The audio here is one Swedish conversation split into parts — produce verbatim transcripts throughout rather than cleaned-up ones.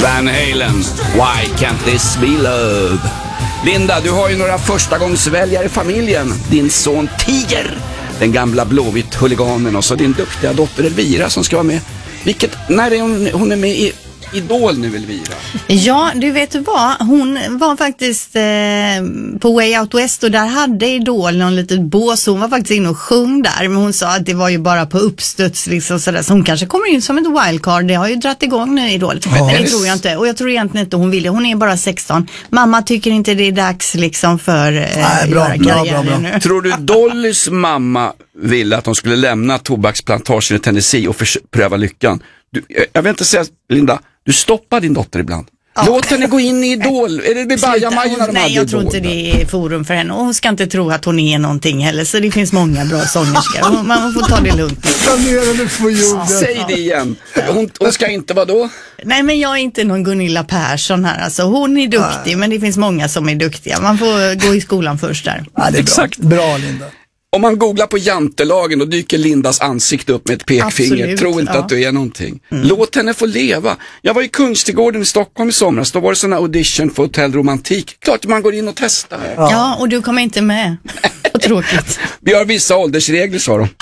Van Halen, Why Can't This Be Love? Linda, du har ju några förstagångsväljare i familjen. Din son Tiger, den gamla blåvitt huliganen, och så din duktiga dotter Elvira som ska vara med. Vilket, när är hon, hon är med i Idol nu, Elvira? Ja, du vet vad, hon var faktiskt eh, på Way Out West, och där hade Idol någon litet bås. Hon var faktiskt inne och sjöng där, men hon sa att det var ju bara på uppstöds liksom sådär. Så hon kanske kommer in som ett wildcard. Det har ju dratt igång nu Idol. Ja, men det det... tror jag inte. Och jag tror egentligen inte hon vill det. Hon är bara sexton. Mamma tycker inte det är dags liksom för eh, Nej, bra, göra bra, karriär bra, bra. nu. Tror du Dollys mamma ville att de skulle lämna tobaksplantagen i Tennessee och förs- pröva lyckan? Du, jag, jag vill inte säga, Linda, du stoppar din dotter ibland. Ja. Låt henne gå in i Idol. Är det med bajamajorna de Nej, jag tror inte det är forum för henne. Och hon ska inte tro att hon är någonting heller. Så det finns många bra sångerskor. Man får ta det lugnt. Säg det igen. Hon, hon ska inte vara då? Nej, men jag är inte någon Gunilla Persson här. Alltså, hon är duktig, men det finns många som är duktiga. Man får gå i skolan först där. Ja, det är exakt. Bra, bra Linda. Om man googlar på jantelagen och dyker Lindas ansikte upp med ett pekfinger. Absolut, tro inte ja. att du är någonting. Mm. Låt henne få leva. Jag var i Kungsträdgården i Stockholm i somras. Då var det såna audition för Hotell Romantik. Klart man går in och testar. Ja, ja, och du kommer inte med. Vad tråkigt. Vi har vissa åldersregler, sa de.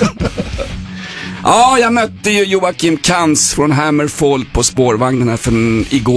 Ja, jag mötte ju Joakim Kans från Hammerfall på spårvagnen här för igår.